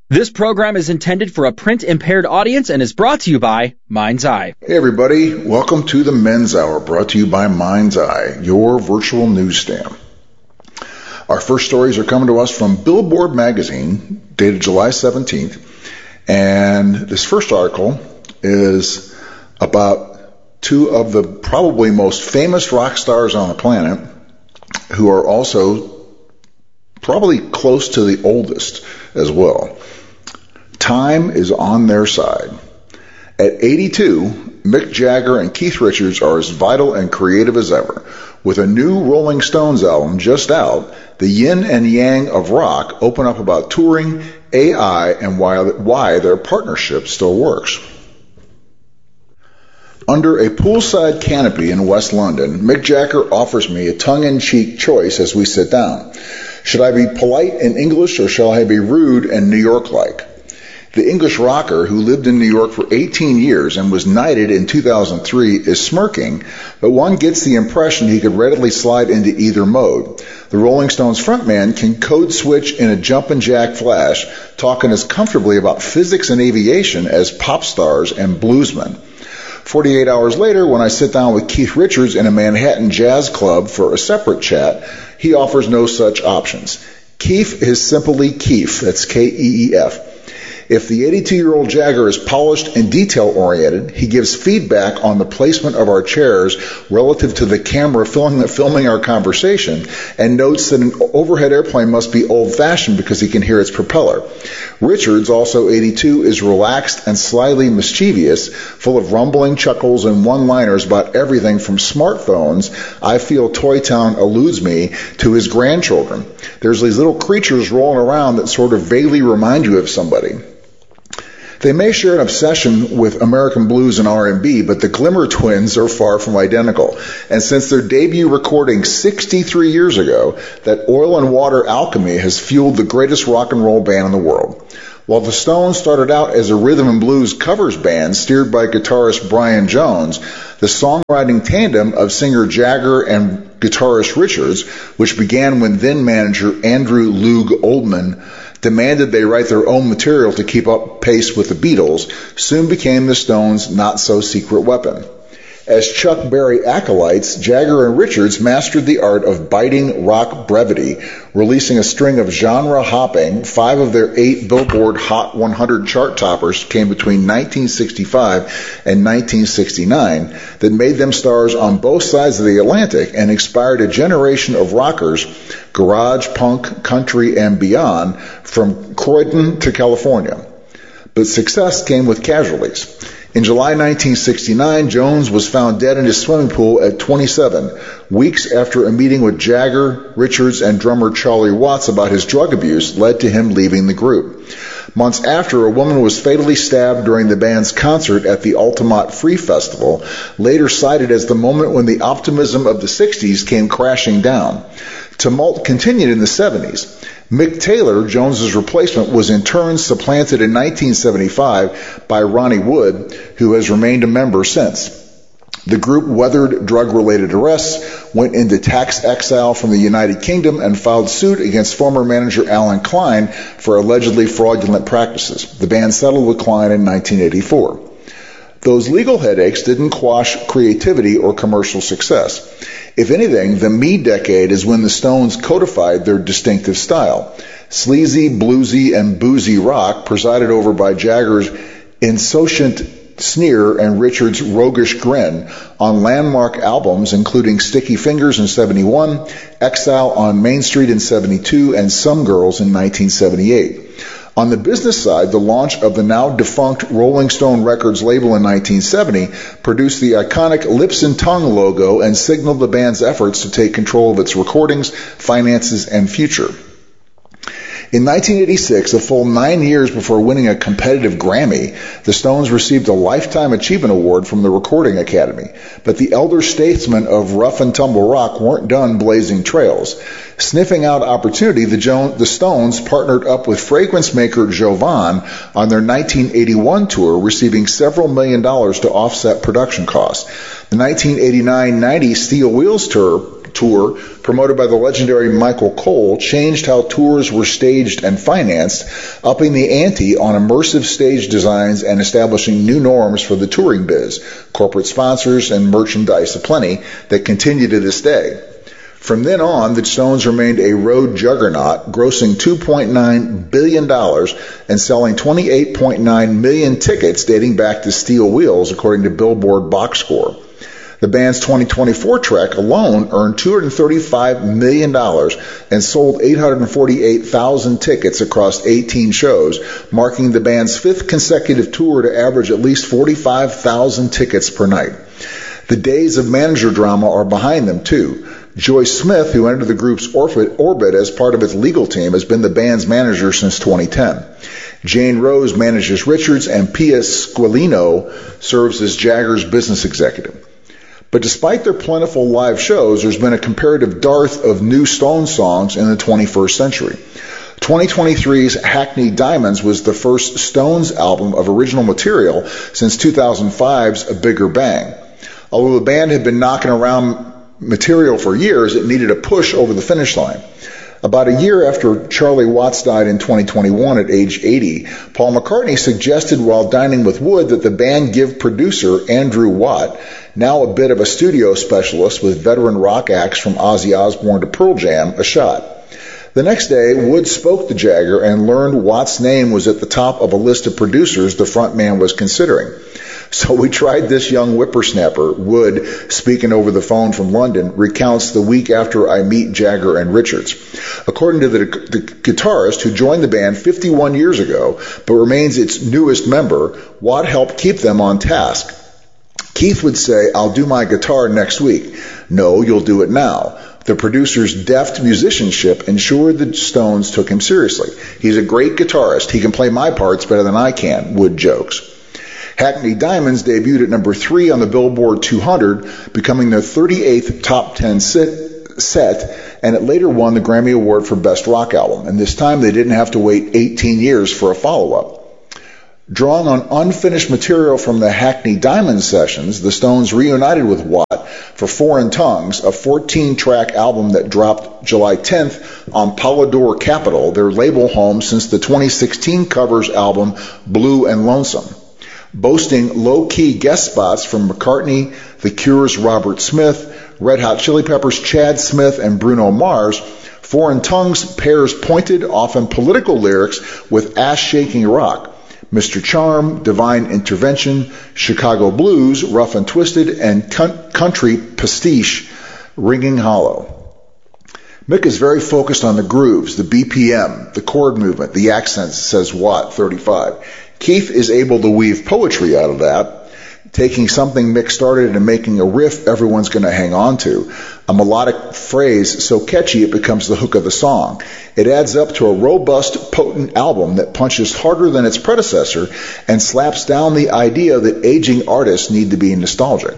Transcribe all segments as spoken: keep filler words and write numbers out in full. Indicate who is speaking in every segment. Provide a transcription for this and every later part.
Speaker 1: This program is intended for a print-impaired audience and is brought to you by Mind's Eye.
Speaker 2: Hey everybody, welcome to the Men's Hour, brought to you by Mind's Eye, your virtual newsstand. Our first stories are coming to us from Billboard magazine, dated July seventeenth, and this first article is about two of the probably most famous rock stars on the planet, who are also probably close to the oldest as well. Time is on their side. At eighty-two, Mick Jagger and Keith Richards are as vital and creative as ever. With a new Rolling Stones album just out, the yin and yang of rock open up about touring, A I, and why, why their partnership still works. Under a poolside canopy in West London, Mick Jagger offers me a tongue-in-cheek choice as we sit down. Should I be polite in English or shall I be rude and New York-like? The English rocker, who lived in New York for eighteen years and was knighted in two thousand three, is smirking, but one gets the impression he could readily slide into either mode. The Rolling Stones frontman can code switch in a jumpin' jack flash, talking as comfortably about physics and aviation as pop stars and bluesmen. forty-eight hours later, when I sit down with Keith Richards in a Manhattan jazz club for a separate chat, he offers no such options. Keef is simply Keef. That's K E E F. If the eighty-two-year-old Jagger is polished and detail-oriented, he gives feedback on the placement of our chairs relative to the camera filming, filming our conversation, and notes that an overhead airplane must be old-fashioned because he can hear its propeller. Richards, also eighty-two, is relaxed and slyly mischievous, full of rumbling chuckles and one-liners about everything from smartphones, I feel Toy Town eludes me, to his grandchildren. There's these little creatures rolling around that sort of vaguely remind you of somebody. They may share an obsession with American blues and R and B, but the Glimmer twins are far from identical. And since their debut recording sixty-three years ago, that Oil and Water alchemy has fueled the greatest rock and roll band in the world. While the Stones started out as a rhythm and blues covers band steered by guitarist Brian Jones, the songwriting tandem of singer Jagger and guitarist Richards, which began when then-manager Andrew Loog Oldham demanded they write their own material to keep up pace with the Beatles, soon became the Stones' not-so-secret weapon. As Chuck Berry acolytes, Jagger and Richards mastered the art of biting rock brevity, releasing a string of genre-hopping. Five of their eight Billboard Hot one hundred chart toppers came between nineteen sixty-five and nineteen sixty-nine that made them stars on both sides of the Atlantic and inspired a generation of rockers, garage, punk, country, and beyond, from Croydon to California. But success came with casualties. In July nineteen sixty-nine, Jones was found dead in his swimming pool at twenty-seven, weeks after a meeting with Jagger, Richards, and drummer Charlie Watts about his drug abuse led to him leaving the group. Months after, a woman was fatally stabbed during the band's concert at the Altamont Free Festival, later cited as the moment when the optimism of the sixties came crashing down. Tumult continued in the seventies. Mick Taylor, Jones's replacement, was in turn supplanted in nineteen seventy-five by Ronnie Wood, who has remained a member since. The group weathered drug-related arrests, went into tax exile from the United Kingdom, and filed suit against former manager Alan Klein for allegedly fraudulent practices. The band settled with Klein in nineteen eighty-four. Those legal headaches didn't quash creativity or commercial success. If anything, the me decade is when the Stones codified their distinctive style. Sleazy, bluesy, and boozy rock, presided over by Jagger's insouciant sneer and Richards' roguish grin, on landmark albums including Sticky Fingers in seventy-one, Exile on Main Street in seventy-two, and Some Girls in nineteen seventy-eight. On the business side, the launch of the now-defunct Rolling Stone Records label in nineteen seventy produced the iconic Lips and Tongue logo and signaled the band's efforts to take control of its recordings, finances, and future. In nineteen eighty-six, a full nine years before winning a competitive Grammy, the Stones received a Lifetime Achievement Award from the Recording Academy. But the elder statesmen of rough and tumble rock weren't done blazing trails. Sniffing out opportunity, the, jo- the Stones partnered up with fragrance maker Jovan on their nineteen eighty-one tour, receiving several million dollars to offset production costs. The nineteen eighty-nine ninety Steel Wheels tour tour, promoted by the legendary Michael Cole, changed how tours were staged and financed, upping the ante on immersive stage designs and establishing new norms for the touring biz, corporate sponsors, and merchandise aplenty that continue to this day. From then on, the Stones remained a road juggernaut, grossing two point nine billion dollars and selling twenty-eight point nine million tickets dating back to Steel Wheels, according to Billboard Box Score. The band's twenty twenty-four trek alone earned two hundred thirty-five million dollars and sold eight hundred forty-eight thousand tickets across eighteen shows, marking the band's fifth consecutive tour to average at least forty-five thousand tickets per night. The days of manager drama are behind them, too. Joyce Smith, who entered the group's orbit as part of its legal team, has been the band's manager since twenty ten. Jane Rose manages Richards, and Pia Squilino serves as Jagger's business executive. But despite their plentiful live shows, there's been a comparative dearth of new Stones songs in the twenty-first century. twenty twenty-three's Hackney Diamonds was the first Stones album of original material since two thousand five's A Bigger Bang. Although the band had been knocking around material for years, it needed a push over the finish line. About a year after Charlie Watts died in twenty twenty-one at age eighty, Paul McCartney suggested while dining with Wood that the band give producer Andrew Watt, now a bit of a studio specialist with veteran rock acts from Ozzy Osbourne to Pearl Jam, a shot. The next day, Wood spoke to Jagger and learned Watt's name was at the top of a list of producers the frontman was considering. So we tried this young whippersnapper. Wood, speaking over the phone from London, recounts the week after I meet Jagger and Richards. According to the, the guitarist who joined the band fifty-one years ago, but remains its newest member, Watt helped keep them on task. Keith would say, "I'll do my guitar next week." "No, you'll do it now." The producer's deft musicianship ensured the Stones took him seriously. "He's a great guitarist. He can play my parts better than I can," Wood jokes. Hackney Diamonds debuted at number three on the Billboard two hundred, becoming their thirty-eighth top ten sit, set, and it later won the Grammy Award for Best Rock Album. And this time they didn't have to wait eighteen years for a follow-up. Drawing on unfinished material from the Hackney Diamonds sessions, the Stones reunited with Watt for Foreign Tongues, a fourteen-track album that dropped July tenth on Polydor Capital, their label home since the twenty sixteen covers album Blue and Lonesome. Boasting low-key guest spots from McCartney, The Cure's Robert Smith, Red Hot Chili Peppers' Chad Smith, and Bruno Mars, Foreign Tongues pairs pointed, often political lyrics with ass-shaking rock. Mister Charm, Divine Intervention, Chicago Blues, Rough and Twisted, and Country Pastiche, Ringing Hollow. Mick is very focused on the grooves, the B P M, the chord movement, the accents, says Watt, thirty-five. Keith is able to weave poetry out of that, taking something Mick started and making a riff everyone's going to hang on to, a melodic phrase so catchy it becomes the hook of the song. It adds up to a robust, potent album that punches harder than its predecessor and slaps down the idea that aging artists need to be nostalgic.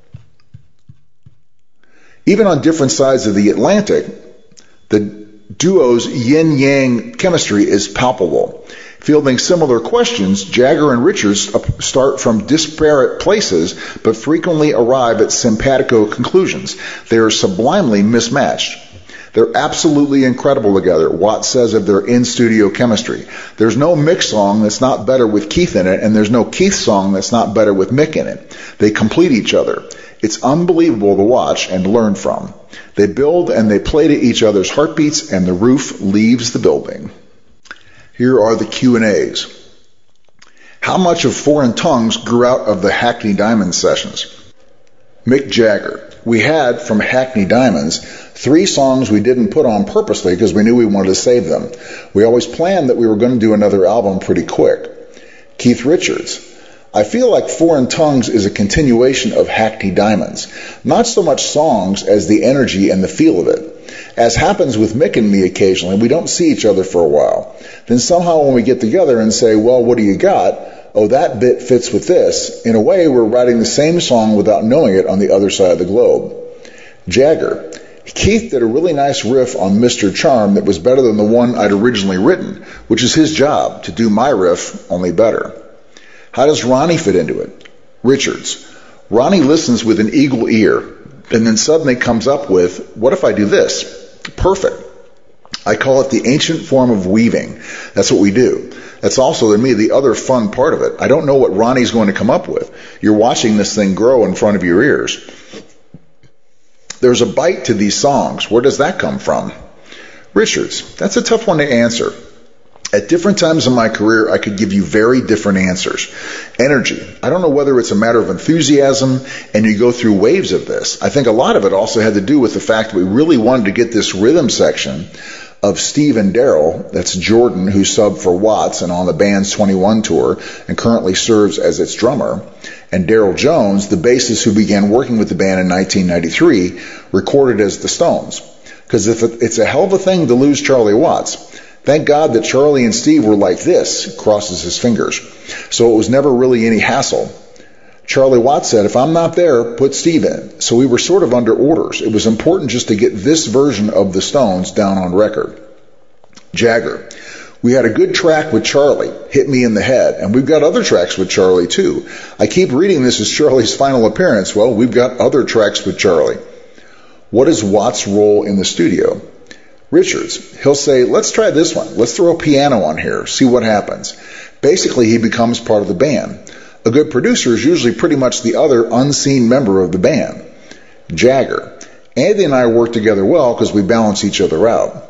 Speaker 2: Even on different sides of the Atlantic, the duo's yin-yang chemistry is palpable. Fielding similar questions, Jagger and Richards start from disparate places, but frequently arrive at simpatico conclusions. They are sublimely mismatched. They're absolutely incredible together, Watt says of their in-studio chemistry. There's no Mick song that's not better with Keith in it, and there's no Keith song that's not better with Mick in it. They complete each other. It's unbelievable to watch and learn from. They build and they play to each other's heartbeats, and the roof leaves the building. Here are the Q and A's. How much of Foreign Tongues grew out of the Hackney Diamonds sessions? Mick Jagger. We had, from Hackney Diamonds, three songs we didn't put on purposely because we knew we wanted to save them. We always planned that we were going to do another album pretty quick. Keith Richards. I feel like Foreign Tongues is a continuation of Hackney Diamonds. Not so much songs as the energy and the feel of it. As happens with Mick and me occasionally, we don't see each other for a while. Then somehow when we get together and say, well, what do you got? Oh, that bit fits with this. In a way, we're writing the same song without knowing it on the other side of the globe. Jagger. Keith did a really nice riff on Mister Charm that was better than the one I'd originally written, which is his job, to do my riff, only better. How does Ronnie fit into it? Richards. Ronnie listens with an eagle ear. and then suddenly comes up with, what if I do this? Perfect. I call it the ancient form of weaving. That's what we do. That's also, to me, the other fun part of it. I don't know what Ronnie's going to come up with. You're watching this thing grow in front of your ears. There's a bite to these songs. Where does that come from? Richards, that's a tough one to answer. At different times in my career, I could give you very different answers. Energy. I don't know whether it's a matter of enthusiasm and you go through waves of this. I think a lot of it also had to do with the fact that we really wanted to get this rhythm section of Steve and Daryl, that's Jordan, who subbed for Watts and on the band's twenty-one tour and currently serves as its drummer, and Daryl Jones, the bassist who began working with the band in nineteen ninety-three, recorded as the Stones. Because if it, it's a hell of a thing to lose Charlie Watts. Thank God that Charlie and Steve were like this, crosses his fingers. So it was never really any hassle. Charlie Watts said, if I'm not there, put Steve in. So we were sort of under orders. It was important just to get this version of the Stones down on record. Jagger. We had a good track with Charlie, Hit Me in the Head, and we've got other tracks with Charlie too. I keep reading this as Charlie's final appearance. Well, we've got other tracks with Charlie. What is Watts' role in the studio? Richards, he'll say, let's try this one. Let's throw a piano on here, see what happens. Basically, he becomes part of the band. A good producer is usually pretty much the other unseen member of the band. Jagger, Andy and I work together well because we balance each other out.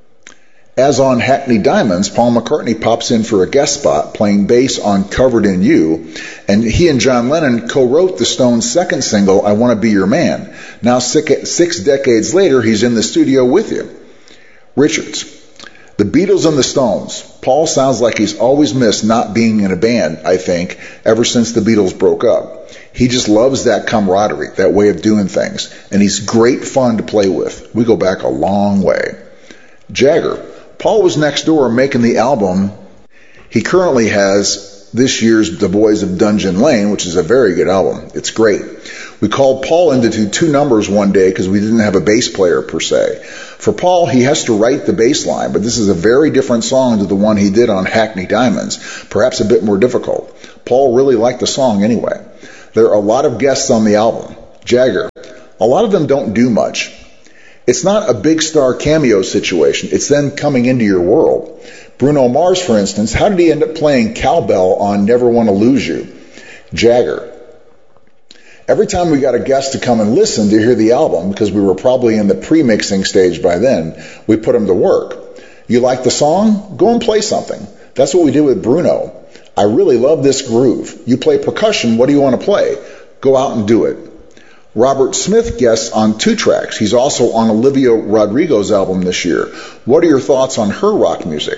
Speaker 2: As on Hackney Diamonds, Paul McCartney pops in for a guest spot playing bass on Covered in You, and he and John Lennon co-wrote the Stones' second single, I Want to Be Your Man. Now six, six decades later, he's in the studio with you. Richards, the Beatles and the Stones. Paul sounds like he's always missed not being in a band, I think, ever since the Beatles broke up. He just loves that camaraderie, that way of doing things, and he's great fun to play with. We go back a long way. Jagger, Paul was next door making the album. He currently has this year's The Boys of Dungeon Lane, which is a very good album. It's great. We called Paul in to do two numbers one day because we didn't have a bass player per se. For Paul, he has to write the bass line, but this is a very different song to the one he did on Hackney Diamonds, perhaps a bit more difficult. Paul really liked the song anyway. There are a lot of guests on the album. Jagger, a lot of them don't do much. It's not a big star cameo situation. It's them coming into your world. Bruno Mars, for instance, how did he end up playing cowbell on Never Wanna Lose You? Jagger, every time we got a guest to come and listen to hear the album, because we were probably in the pre-mixing stage by then, we put them to work. You like the song? Go and play something. That's what we did with Bruno. I really love this groove. You play percussion, what do you want to play? Go out and do it. Robert Smith guests on two tracks. He's also on Olivia Rodrigo's album this year. What are your thoughts on her rock music?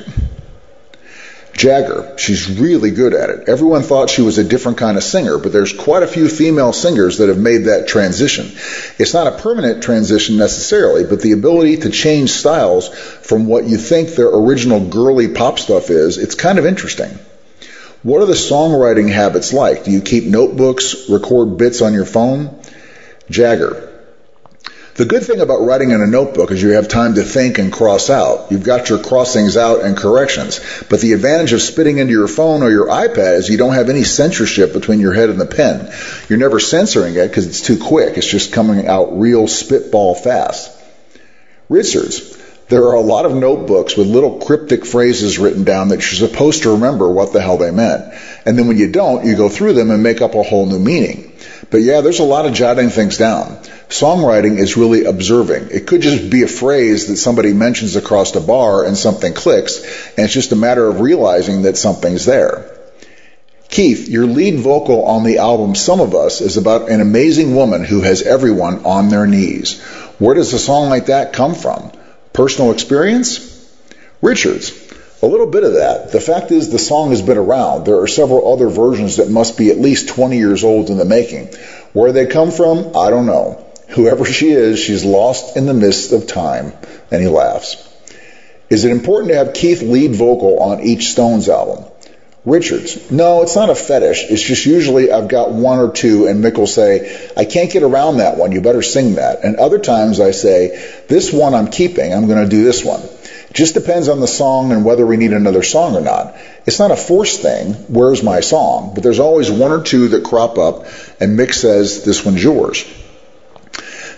Speaker 2: Jagger, she's really good at it. Everyone thought she was a different kind of singer, but there's quite a few female singers that have made that transition. It's not a permanent transition necessarily, but the ability to change styles from what you think their original girly pop stuff is, it's kind of interesting. What are the songwriting habits like? Do you keep notebooks, record bits on your phone? Jagger, the good thing about writing in a notebook is you have time to think and cross out. You've got your crossings out and corrections. But the advantage of spitting into your phone or your iPad is you don't have any censorship between your head and the pen. You're never censoring it because it's too quick. It's just coming out real spitball fast. Richards, there are a lot of notebooks with little cryptic phrases written down that you're supposed to remember what the hell they meant. And then when you don't, you go through them and make up a whole new meaning. But yeah, there's a lot of jotting things down. Songwriting is really observing. It could just be a phrase that somebody mentions across the bar and something clicks, and it's just a matter of realizing that something's there. Keith, your lead vocal on the album Some of Us is about an amazing woman who has everyone on their knees. Where does a song like that come from? Personal experience? Richards, a little bit of that. The fact is the song has been around. There are several other versions that must be at least twenty years old in the making. Where they come from, I don't know. Whoever she is, she's lost in the mist of time. And he laughs. Is it important to have Keith lead vocal on each Stones album? Richards, no, it's not a fetish. It's just usually I've got one or two and Mick will say, I can't get around that one. You better sing that. And other times I say, this one I'm keeping. I'm going to do this one. It just depends on the song and whether we need another song or not. It's not a forced thing. Where's my song? But there's always one or two that crop up and Mick says, this one's yours.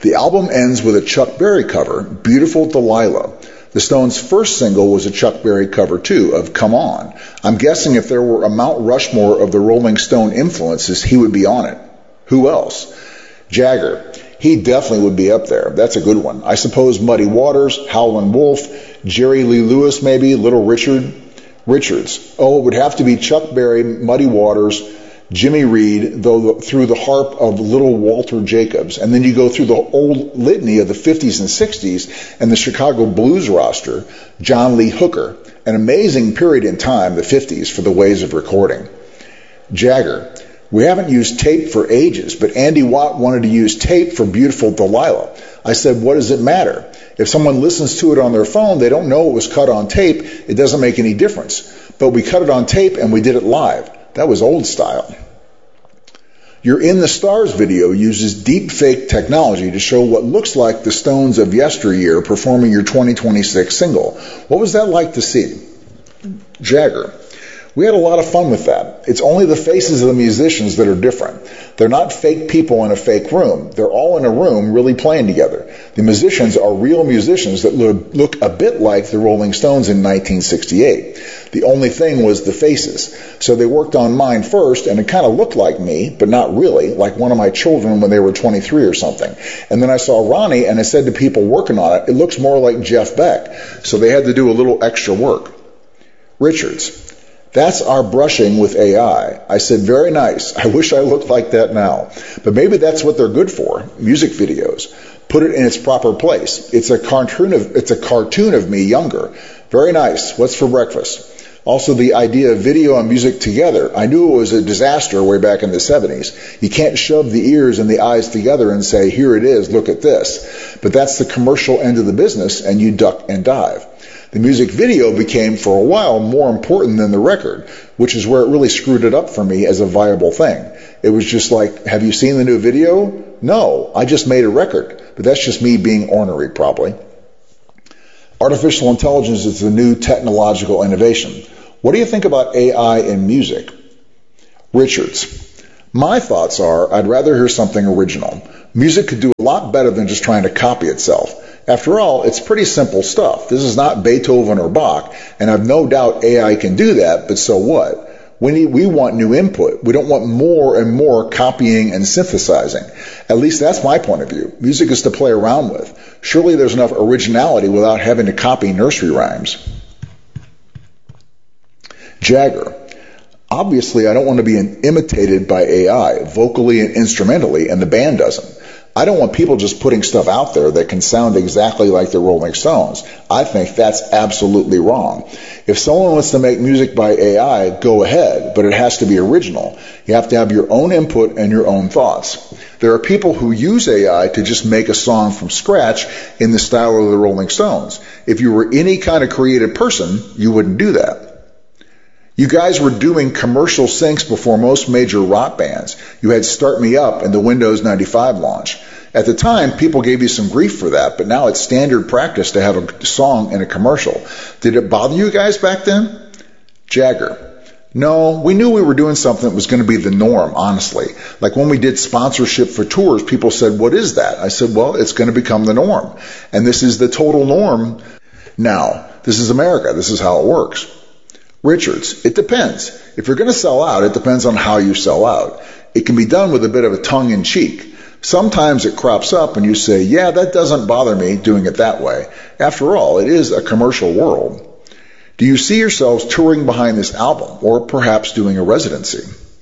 Speaker 2: The album ends with a Chuck Berry cover, Beautiful Delilah. The Stones' first single was a Chuck Berry cover, too, of Come On. I'm guessing if there were a Mount Rushmore of the Rolling Stone influences, he would be on it. Who else? Jagger. He definitely would be up there. That's a good one. I suppose Muddy Waters, Howlin' Wolf, Jerry Lee Lewis maybe, Little Richard. Richards. Oh, it would have to be Chuck Berry, Muddy Waters, Jimmy Reed, though through the harp of Little Walter Jacobs. And then you go through the old litany of the fifties and sixties and the Chicago blues roster, John Lee Hooker. An amazing period in time, the fifties, for the ways of recording. Jagger. We haven't used tape for ages, but Andy Watt wanted to use tape for Beautiful Delilah. I said, what does it matter? If someone listens to it on their phone, they don't know it was cut on tape. It doesn't make any difference. But we cut it on tape and we did it live. That was old style. Your In the Stars video uses deep fake technology to show what looks like the Stones of yesteryear performing your twenty twenty-six single. What was that like to see? Jagger. We had a lot of fun with that. It's only the faces of the musicians that are different. They're not fake people in a fake room. They're all in a room really playing together. The musicians are real musicians that look, look a bit like the Rolling Stones in nineteen sixty-eight. The only thing was the faces. So they worked on mine first, and it kind of looked like me, but not really, like one of my children when they were twenty-three or something. And then I saw Ronnie, and I said to people working on it, it looks more like Jeff Beck. So they had to do a little extra work. Richards. That's our brushing with A I. I said, very nice. I wish I looked like that now. But maybe that's what they're good for, music videos. Put it in its proper place. It's a cartoon of, it's a cartoon of me younger. Very nice. What's for breakfast? Also, the idea of video and music together. I knew it was a disaster way back in the seventies. You can't shove the ears and the eyes together and say, here it is, look at this. But that's the commercial end of the business, and you duck and dive. The music video became, for a while, more important than the record, which is where it really screwed it up for me as a viable thing. It was just like, have you seen the new video? No, I just made a record. But that's just me being ornery, probably. Artificial intelligence is the new technological innovation. What do you think about A I in music? Richards. My thoughts are, I'd rather hear something original. Music could do a lot better than just trying to copy itself. After all, it's pretty simple stuff. This is not Beethoven or Bach, and I've no doubt A I can do that, but so what? We need, we want new input. We don't want more and more copying and synthesizing. At least that's my point of view. Music is to play around with. Surely there's enough originality without having to copy nursery rhymes. Jagger. Obviously, I don't want to be imitated by A I, vocally and instrumentally, and the band doesn't. I don't want people just putting stuff out there that can sound exactly like the Rolling Stones. I think that's absolutely wrong. If someone wants to make music by A I, go ahead, but it has to be original. You have to have your own input and your own thoughts. There are people who use A I to just make a song from scratch in the style of the Rolling Stones. If you were any kind of creative person, you wouldn't do that. You guys were doing commercial syncs before most major rock bands. You had Start Me Up and the Windows ninety-five launch. At the time, people gave you some grief for that, but now it's standard practice to have a song in a commercial. Did it bother you guys back then? Jagger. No, we knew we were doing something that was going to be the norm, honestly. Like when we did sponsorship for tours, people said, what is that? I said, well, it's going to become the norm. And this is the total norm now. This is America. This is how it works. Richards, it depends. If you're going to sell out, it depends on how you sell out. It can be done with a bit of a tongue-in-cheek. Sometimes it crops up and you say, yeah, that doesn't bother me doing it that way. After all, it is a commercial world. Do you see yourselves touring behind this album, or perhaps doing a residency?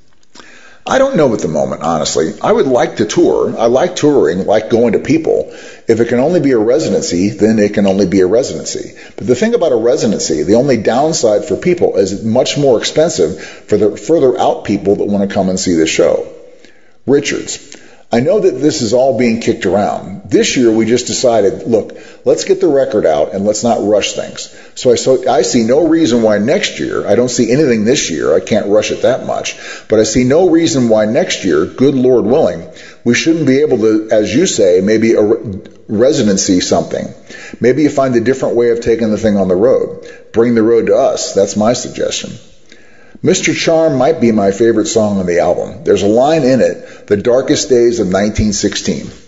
Speaker 2: I don't know at the moment, honestly. I would like to tour. I like touring, like going to people. If it can only be a residency, then it can only be a residency. But the thing about a residency, the only downside for people is it's much more expensive for the further out people that want to come and see the show. Richards. I know that this is all being kicked around. This year we just decided, look, let's get the record out and let's not rush things. So I, so I see no reason why next year, I don't see anything this year, I can't rush it that much, but I see no reason why next year, good Lord willing, we shouldn't be able to, as you say, maybe a residency something. Maybe you find a different way of taking the thing on the road. Bring the road to us. That's my suggestion. Mister Charm might be my favorite song on the album. There's a line in it, The Darkest Days of nineteen sixteen.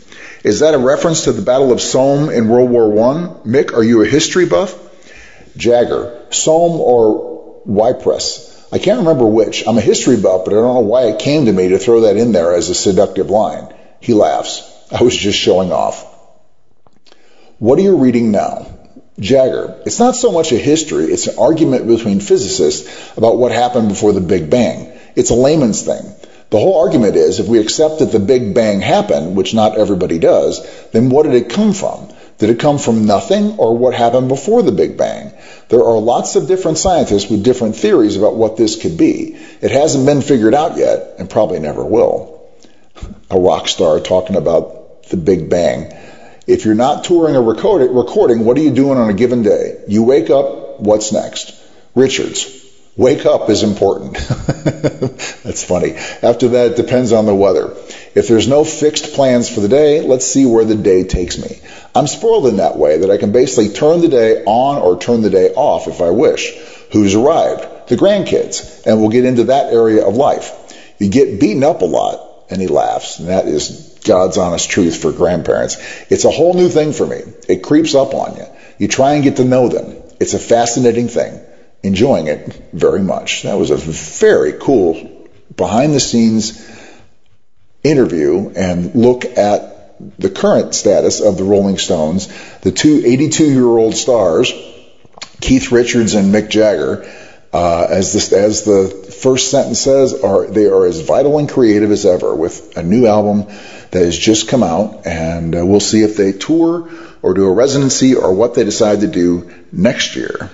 Speaker 2: Is that a reference to the Battle of Somme in World War One? Mick, are you a history buff? Jagger, Somme or Ypres? I can't remember which. I'm a history buff, but I don't know why it came to me to throw that in there as a seductive line. He laughs. I was just showing off. What are you reading now? Jagger, it's not so much a history, it's an argument between physicists about what happened before the Big Bang. It's a layman's thing. The whole argument is, if we accept that the Big Bang happened, which not everybody does, then what did it come from? Did it come from nothing, or what happened before the Big Bang? There are lots of different scientists with different theories about what this could be. It hasn't been figured out yet, and probably never will. A rock star talking about the Big Bang. If you're not touring or recording, what are you doing on a given day? You wake up, what's next? Richards, wake up is important. That's funny. After that, it depends on the weather. If there's no fixed plans for the day, let's see where the day takes me. I'm spoiled in that way that I can basically turn the day on or turn the day off if I wish. Who's arrived? The grandkids. And we'll get into that area of life. You get beaten up a lot. And he laughs. And that is God's honest truth for grandparents. It's a whole new thing for me. It creeps up on you. You try and get to know them. It's a fascinating thing. Enjoying it very much. That was a very cool behind-the-scenes interview and look at the current status of the Rolling Stones. The two eighty-two-year-old stars, Keith Richards and Mick Jagger, uh, as, this, as the first sentence says, are they are as vital and creative as ever with a new album that has just come out, and uh, we'll see if they tour or do a residency or what they decide to do next year.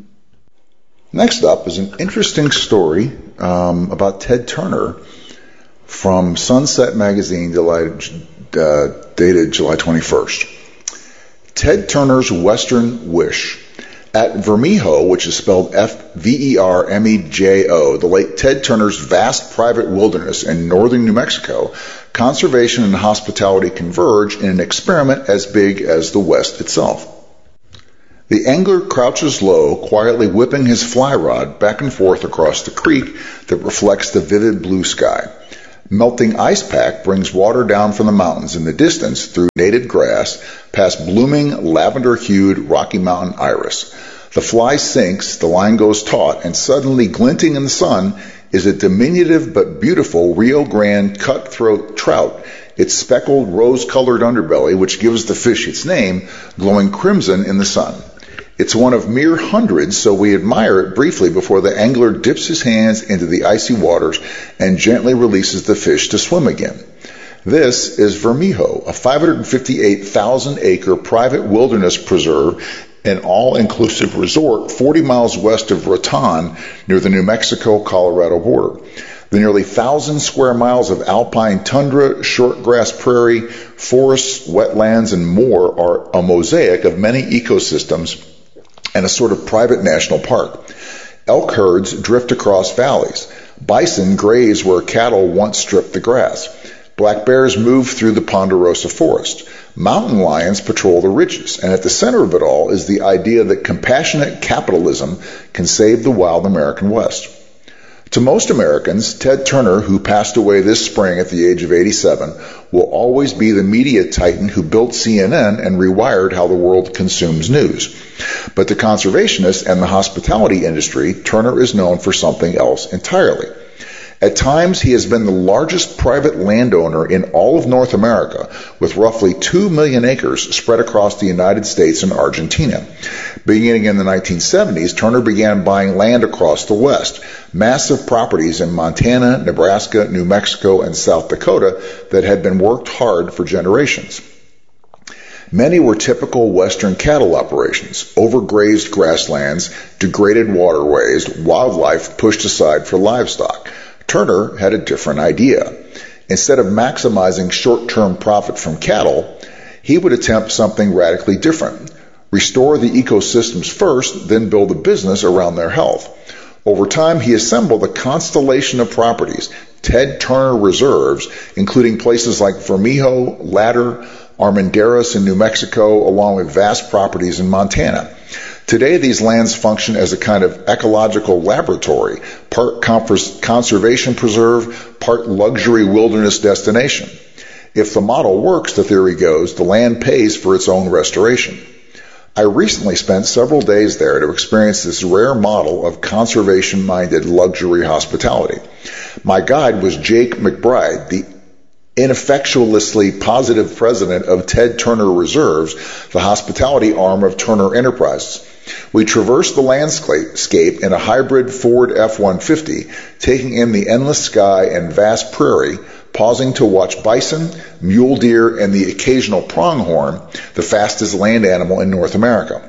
Speaker 2: Next up is an interesting story um, about Ted Turner from Sunset Magazine, July, uh, dated July twenty-first. Ted Turner's Western Wish. At Vermejo, which is spelled F V E R M E J O, the late Ted Turner's vast private wilderness in northern New Mexico, conservation and hospitality converge in an experiment as big as the West itself. The angler crouches low, quietly whipping his fly rod back and forth across the creek that reflects the vivid blue sky. Melting ice pack brings water down from the mountains in the distance through native grass, past blooming, lavender-hued Rocky Mountain iris. The fly sinks, the line goes taut, and suddenly glinting in the sun is a diminutive but beautiful Rio Grande cutthroat trout, its speckled rose-colored underbelly, which gives the fish its name, glowing crimson in the sun. It's one of mere hundreds, so we admire it briefly before the angler dips his hands into the icy waters and gently releases the fish to swim again. This is Vermejo, a five hundred fifty-eight thousand acre private wilderness preserve and all-inclusive resort forty miles west of Raton near the New Mexico-Colorado border. The nearly one thousand square miles of alpine tundra, shortgrass prairie, forests, wetlands, and more are a mosaic of many ecosystems and a sort of private national park. Elk herds drift across valleys. Bison graze where cattle once stripped the grass. Black bears move through the ponderosa forest. Mountain lions patrol the ridges. And at the center of it all is the idea that compassionate capitalism can save the wild American West. To most Americans, Ted Turner, who passed away this spring at the age of eighty-seven, will always be the media titan who built C N N and rewired how the world consumes news. But to conservationists and the hospitality industry, Turner is known for something else entirely. At times, he has been the largest private landowner in all of North America, with roughly two million acres spread across the United States and Argentina. Beginning in the nineteen seventies, Turner began buying land across the West, massive properties in Montana, Nebraska, New Mexico, and South Dakota that had been worked hard for generations. Many were typical Western cattle operations, overgrazed grasslands, degraded waterways, wildlife pushed aside for livestock. Turner had a different idea. Instead of maximizing short-term profit from cattle, he would attempt something radically different. Restore the ecosystems first, then build a business around their health. Over time, he assembled a constellation of properties, Ted Turner Reserves, including places like Vermejo, Ladder, Armendaris in New Mexico, along with vast properties in Montana. Today, these lands function as a kind of ecological laboratory, part conservation preserve, part luxury wilderness destination. If the model works, the theory goes, the land pays for its own restoration. I recently spent several days there to experience this rare model of conservation-minded luxury hospitality. My guide was Jake McBride, the ineffectuously positive president of Ted Turner Reserves, the hospitality arm of Turner Enterprises. We traversed the landscape in a hybrid Ford F one fifty, taking in the endless sky and vast prairie, pausing to watch bison, mule deer, and the occasional pronghorn, the fastest land animal in North America.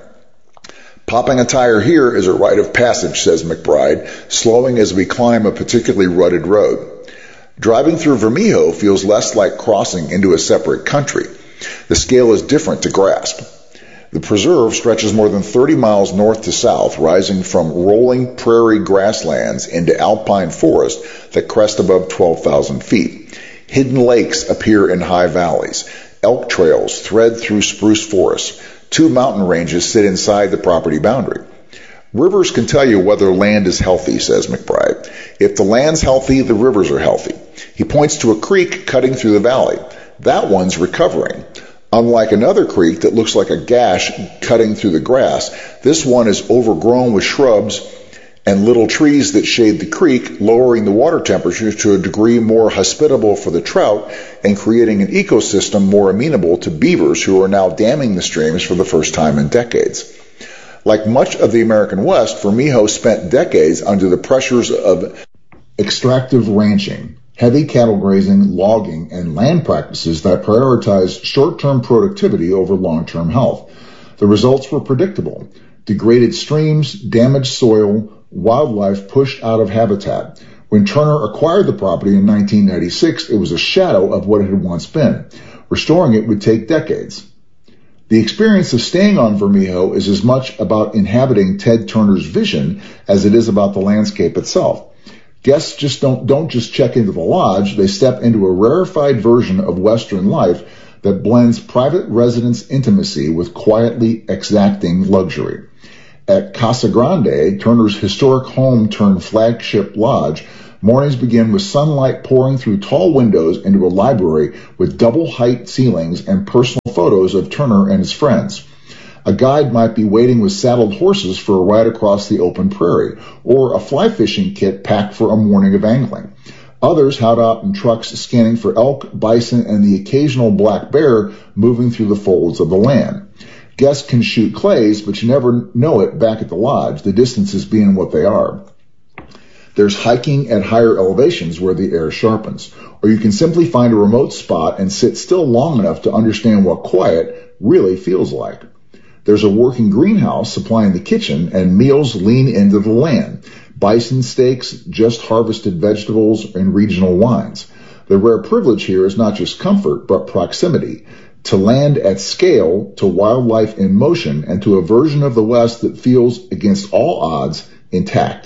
Speaker 2: Popping a tire here is a rite of passage, says McBride, slowing as we climb a particularly rutted road. Driving through Vermijo feels less like crossing into a separate country. The scale is different to grasp. The preserve stretches more than thirty miles north to south, rising from rolling prairie grasslands into alpine forest that crest above twelve thousand feet. Hidden lakes appear in high valleys. Elk trails thread through spruce forests. Two mountain ranges sit inside the property boundary. Rivers can tell you whether land is healthy, says McBride. If the land's healthy, the rivers are healthy. He points to a creek cutting through the valley. That one's recovering. Unlike another creek that looks like a gash cutting through the grass, this one is overgrown with shrubs and little trees that shade the creek, lowering the water temperature to a degree more hospitable for the trout and creating an ecosystem more amenable to beavers who are now damming the streams for the first time in decades. Like much of the American West, Vermijo spent decades under the pressures of extractive ranching, heavy cattle grazing, logging, and land practices that prioritized short-term productivity over long-term health. The results were predictable. Degraded streams, damaged soil, wildlife pushed out of habitat. When Turner acquired the property in nineteen ninety-six, it was a shadow of what it had once been. Restoring it would take decades. The experience of staying on Vermijo is as much about inhabiting Ted Turner's vision as it is about the landscape itself. Guests just don't, don't just check into the lodge, they step into a rarefied version of Western life that blends private residence intimacy with quietly exacting luxury. At Casa Grande, Turner's historic home turned flagship lodge, mornings begin with sunlight pouring through tall windows into a library with double-height ceilings and personal photos of Turner and his friends. A guide might be waiting with saddled horses for a ride across the open prairie, or a fly fishing kit packed for a morning of angling. Others held out in trucks scanning for elk, bison, and the occasional black bear moving through the folds of the land. Guests can shoot clays, but you never know it back at the lodge, the distances being what they are. There's hiking at higher elevations where the air sharpens, or you can simply find a remote spot and sit still long enough to understand what quiet really feels like. There's a working greenhouse supplying the kitchen, and meals lean into the land. Bison steaks, just harvested vegetables, and regional wines. The rare privilege here is not just comfort, but proximity. To land at scale, to wildlife in motion, and to a version of the West that feels, against all odds, intact.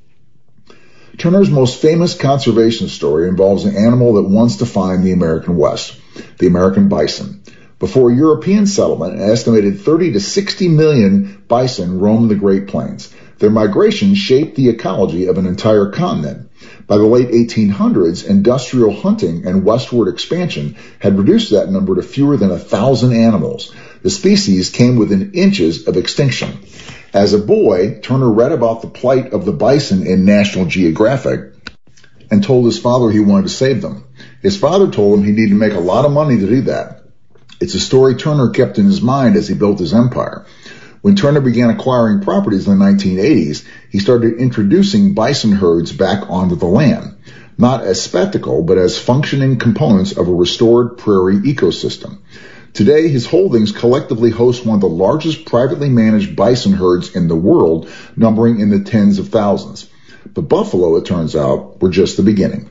Speaker 2: Turner's most famous conservation story involves an animal that once defined the American West, the American bison. Before European settlement, an estimated thirty to sixty million bison roamed the Great Plains. Their migration shaped the ecology of an entire continent. By the late eighteen hundreds, industrial hunting and westward expansion had reduced that number to fewer than a thousand animals. The species came within inches of extinction. As a boy, Turner read about the plight of the bison in National Geographic and told his father he wanted to save them. His father told him he needed to make a lot of money to do that. It's a story Turner kept in his mind as he built his empire. When Turner began acquiring properties in the nineteen eighties, he started introducing bison herds back onto the land, not as spectacle, but as functioning components of a restored prairie ecosystem. Today, his holdings collectively host one of the largest privately managed bison herds in the world, numbering in the tens of thousands. But buffalo, it turns out, were just the beginning.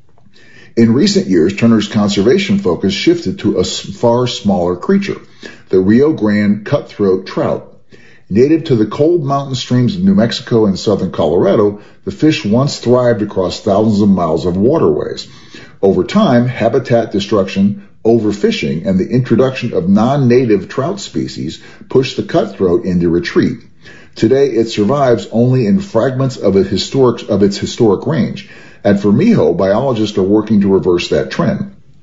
Speaker 2: In recent years, Turner's conservation focus shifted to a far smaller creature, the Rio Grande cutthroat trout. Native to the cold mountain streams of New Mexico and southern Colorado, the fish once thrived across thousands of miles of waterways. Over time, habitat destruction, overfishing, and the introduction of non-native trout species pushed the cutthroat into retreat. Today, it survives only in fragments of, a historic, of its historic range. At Vermijo, biologists are working to reverse that trend.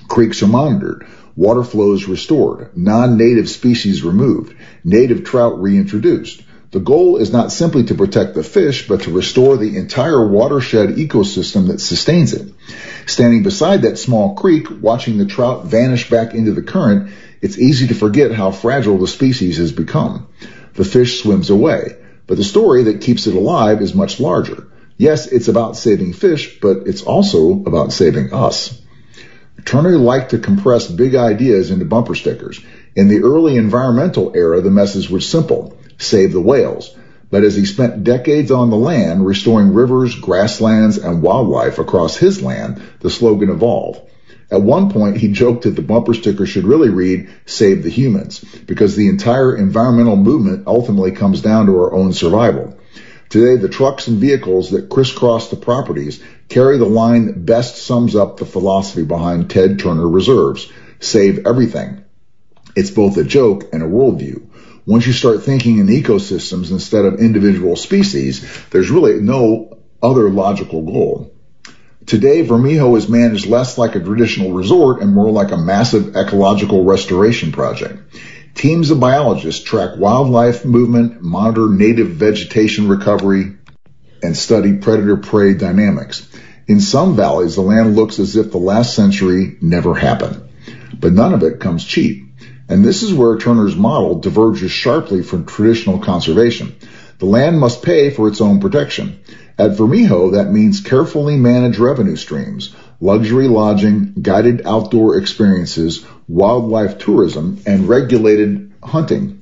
Speaker 2: Creeks are monitored, water flows restored, non-native species removed, native trout reintroduced. The goal is not simply to protect the fish, but to restore the entire watershed ecosystem that sustains it. Standing beside that small creek, watching the trout vanish back into the current, it's easy to forget how fragile the species has become. The fish swims away, but the story that keeps it alive is much larger. Yes, it's about saving fish, but it's also about saving us. Turner liked to compress big ideas into bumper stickers. In the early environmental era, the message was simple: save the whales. But as he spent decades on the land, restoring rivers, grasslands, and wildlife across his land, the slogan evolved. At one point, he joked that the bumper sticker should really read, save the humans, because the entire environmental movement ultimately comes down to our own survival. Today, the trucks and vehicles that crisscross the properties carry the line that best sums up the philosophy behind Ted Turner Reserves: save everything. It's both a joke and a worldview. Once you start thinking in ecosystems instead of individual species, there's really no other logical goal. Today, Vermejo is managed less like a traditional resort and more like a massive ecological restoration project. Teams of biologists track wildlife movement, monitor native vegetation recovery, and study predator-prey dynamics. In some valleys, the land looks as if the last century never happened. But none of it comes cheap. And this is where Turner's model diverges sharply from traditional conservation. The land must pay for its own protection. At Vermejo, that means carefully managed revenue streams, luxury lodging, guided outdoor experiences, wildlife tourism, and regulated hunting.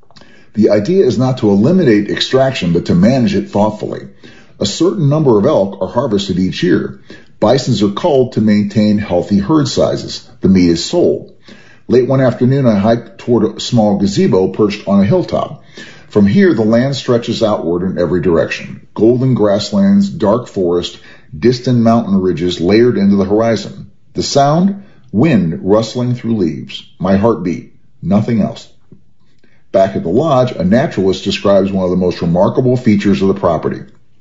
Speaker 2: The idea is not to eliminate extraction, but to manage it thoughtfully. A certain number of elk are harvested each year. Bisons are culled to maintain healthy herd sizes. The meat is sold. Late one afternoon, I hiked toward a small gazebo perched on a hilltop. From here, the land stretches outward in every direction. Golden grasslands, dark forest, distant mountain ridges layered into the horizon. The sound? Wind rustling through leaves. My heart beat. Nothing else. Back at the lodge, a naturalist describes one of the most remarkable features of the property.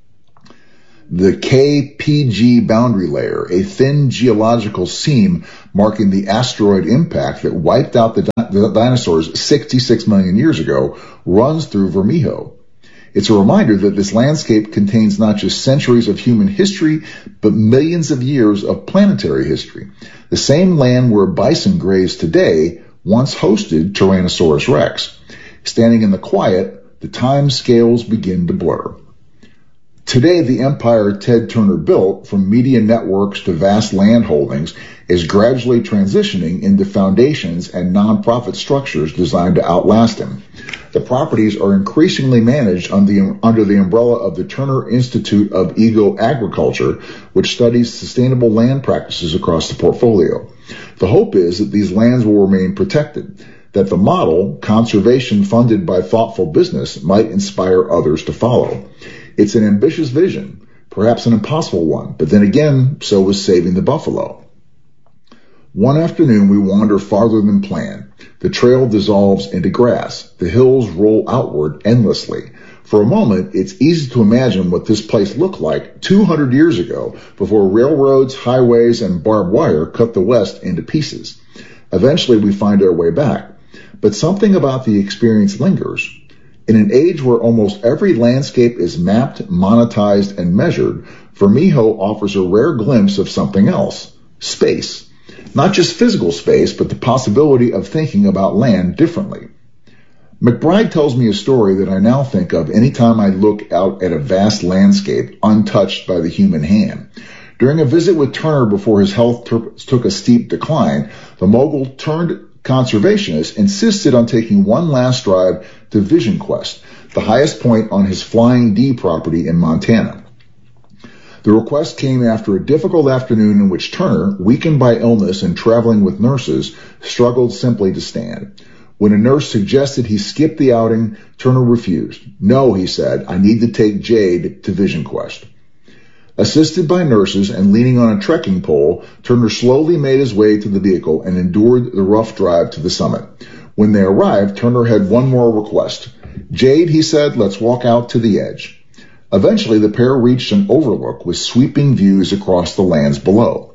Speaker 2: The K P G boundary layer, a thin geological seam marking the asteroid impact that wiped out the, di- the dinosaurs sixty-six million years ago, runs through Vermejo. It's a reminder that this landscape contains not just centuries of human history, but millions of years of planetary history. The same land where bison graze today once hosted Tyrannosaurus rex. Standing in the quiet, the time scales begin to blur. Today, the empire Ted Turner built, from media networks to vast land holdings, is gradually transitioning into foundations and nonprofit structures designed to outlast him. The properties are increasingly managed under the, under the umbrella of the Turner Institute of Eco-Agriculture, which studies sustainable land practices across the portfolio. The hope is that these lands will remain protected, that the model, conservation funded by thoughtful business, might inspire others to follow. It's an ambitious vision, perhaps an impossible one, but then again, so was saving the buffalo. One afternoon, we wander farther than planned. The trail dissolves into grass. The hills roll outward endlessly. For a moment, it's easy to imagine what this place looked like two hundred years ago, before railroads, highways, and barbed wire cut the West into pieces. Eventually, we find our way back. But something about the experience lingers. In an age where almost every landscape is mapped, monetized, and measured, Vermejo offers a rare glimpse of something else: space. Not just physical space, but the possibility of thinking about land differently. McBride tells me a story that I now think of anytime I look out at a vast landscape untouched by the human hand. During a visit with Turner before his health ter- took a steep decline, the mogul turned conservationist insisted on taking one last drive to Vision Quest, the highest point on his Flying D property in Montana. The request came after a difficult afternoon in which Turner, weakened by illness and traveling with nurses, struggled simply to stand. When a nurse suggested he skip the outing, Turner refused. No, he said, I need to take Jade to Vision Quest. Assisted by nurses and leaning on a trekking pole, Turner slowly made his way to the vehicle and endured the rough drive to the summit. When they arrived, Turner had one more request. Jade, he said, let's walk out to the edge. Eventually, the pair reached an overlook with sweeping views across the lands below.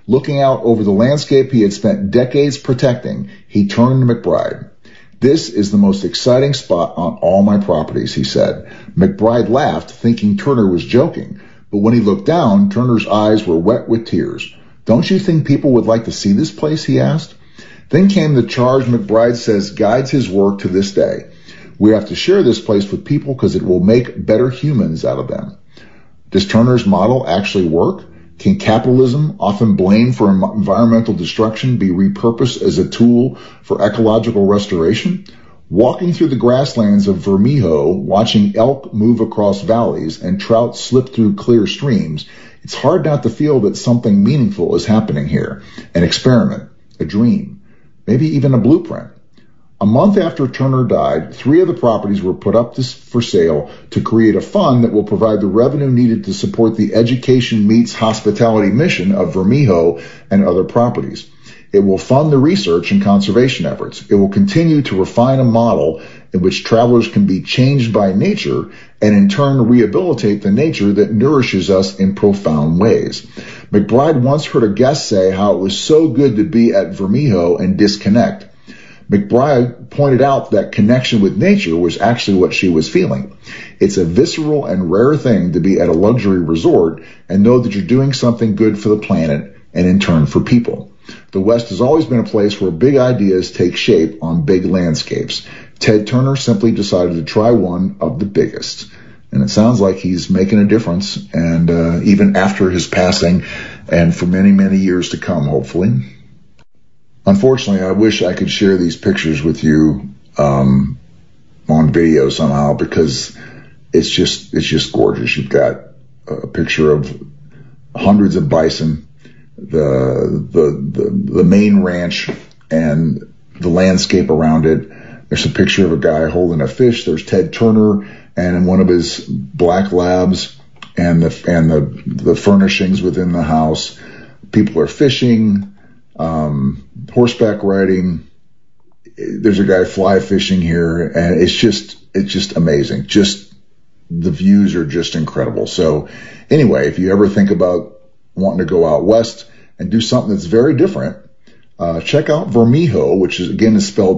Speaker 2: Looking out over the landscape he had spent decades protecting, he turned to McBride. "This is the most exciting spot on all my properties," he said. McBride laughed, thinking Turner was joking, but when he looked down, Turner's eyes were wet with tears. "Don't you think people would like to see this place?" he asked. Then came the charge McBride says guides his work to this day. "We have to share this place with people because it will make better humans out of them." Does Turner's model actually work? Can capitalism, often blamed for environmental destruction, be repurposed as a tool for ecological restoration? Walking through the grasslands of Vermejo, watching elk move across valleys and trout slip through clear streams, it's hard not to feel that something meaningful is happening here. An experiment, a dream, maybe even a blueprint. A month after Turner died, three of the properties were put up for sale to create a fund that will provide the revenue needed to support the education meets hospitality mission of Vermejo and other properties. It will fund the research and conservation efforts. It will continue to refine a model in which travelers can be changed by nature and in turn rehabilitate the nature that nourishes us in profound ways. McBride once heard a guest say how it was so good to be at Vermejo and disconnect. McBride pointed out that connection with nature was actually what she was feeling. It's a visceral and rare thing to be at a luxury resort and know that you're doing something good for the planet and in turn for people. The West has always been a place where big ideas take shape on big landscapes. Ted Turner simply decided to try one of the biggest. And it sounds like he's making a difference, and uh, even after his passing and for many, many years to come, hopefully. Unfortunately, I wish I could share these pictures with you um, on video somehow, because it's just it's just gorgeous. You've got a picture of hundreds of bison, the the the, the main ranch, and the landscape around it. There's a picture of a guy holding a fish. There's Ted Turner and one of his black labs, and the and the the furnishings within the house. People are fishing. Um, horseback riding. There's a guy fly fishing here, and it's just, it's just amazing. Just, the views are just incredible. So anyway, if you ever think about wanting to go out west and do something that's very different, uh, check out Vermejo, which is, again, is spelled